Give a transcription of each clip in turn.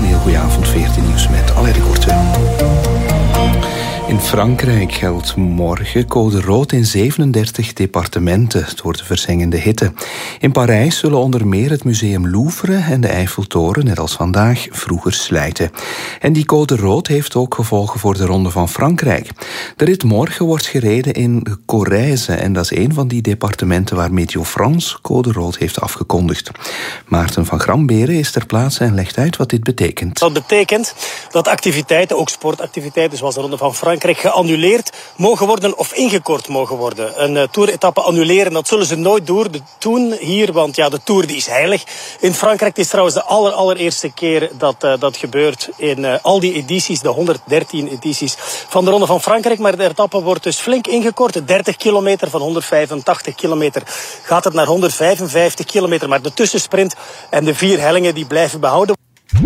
Een heel goede avond, 14 nieuws met Alain de Korte. In Frankrijk geldt morgen code rood in 37 departementen door de verzengende hitte. In Parijs zullen onder meer het museum Louvre en de Eiffeltoren, net als vandaag, vroeger slijten. En die code rood heeft ook gevolgen voor de Ronde van Frankrijk. De rit morgen wordt gereden in Corrèze en dat is een van die departementen waar Météo France code rood heeft afgekondigd. Maarten van Gramberen is ter plaatse en legt uit wat dit betekent. Dat betekent dat activiteiten, ook sportactiviteiten zoals de Ronde van Frankrijk, geannuleerd mogen worden of ingekort mogen worden. Een toeretappe annuleren, dat zullen ze nooit doen hier, want ja, de Tour die is heilig. In Frankrijk, het is trouwens de allereerste keer dat gebeurt in al die edities, de 113 edities van de Ronde van Frankrijk. Maar de etappe wordt dus flink ingekort. 30 kilometer van 185 kilometer gaat het naar 155 kilometer. Maar de tussensprint en de 4 hellingen die blijven behouden.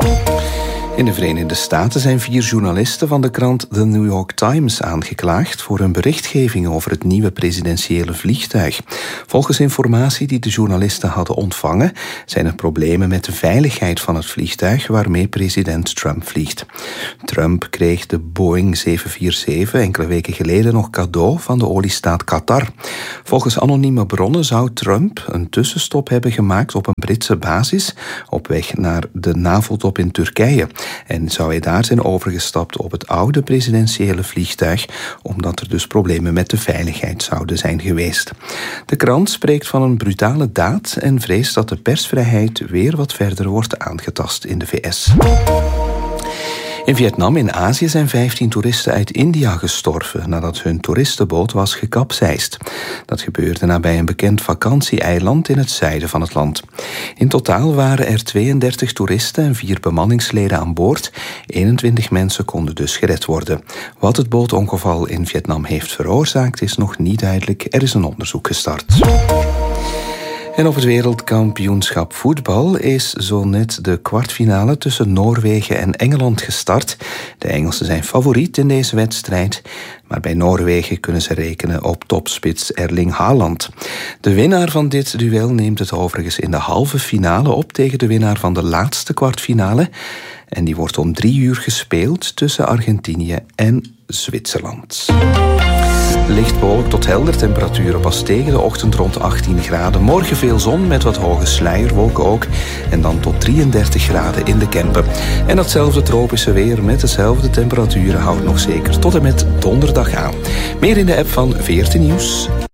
In de Verenigde Staten zijn 4 journalisten van de krant The New York Times aangeklaagd voor hun berichtgeving over het nieuwe presidentiële vliegtuig. Volgens informatie die de journalisten hadden ontvangen, zijn er problemen met de veiligheid van het vliegtuig waarmee president Trump vliegt. Trump kreeg de Boeing 747 enkele weken geleden nog cadeau van de oliestaat Qatar. Volgens anonieme bronnen zou Trump een tussenstop hebben gemaakt op een Britse basis op weg naar de NAVO-top in Turkije. En zou hij daar zijn overgestapt op het oude presidentiële vliegtuig, omdat er dus problemen met de veiligheid zouden zijn geweest. De krant spreekt van een brutale daad en vreest dat de persvrijheid weer wat verder wordt aangetast in de VS. In Vietnam in Azië zijn 15 toeristen uit India gestorven nadat hun toeristenboot was gekapseist. Dat gebeurde nabij een bekend vakantieeiland in het zuiden van het land. In totaal waren er 32 toeristen en 4 bemanningsleden aan boord. 21 mensen konden dus gered worden. Wat het bootongeval in Vietnam heeft veroorzaakt is nog niet duidelijk. Er is een onderzoek gestart. En op het wereldkampioenschap voetbal is zo net de kwartfinale tussen Noorwegen en Engeland gestart. De Engelsen zijn favoriet in deze wedstrijd, maar bij Noorwegen kunnen ze rekenen op topspits Erling Haaland. De winnaar van dit duel neemt het overigens in de halve finale op tegen de winnaar van de laatste kwartfinale. En die wordt om 3 uur gespeeld tussen Argentinië en Zwitserland. Licht bewolkt tot helder, temperaturen pas tegen de ochtend rond 18 graden. Morgen veel zon met wat hoge sluierwolken ook. En dan tot 33 graden in de Kempen. En datzelfde tropische weer met dezelfde temperaturen houdt nog zeker tot en met donderdag aan. Meer in de app van 14 Nieuws.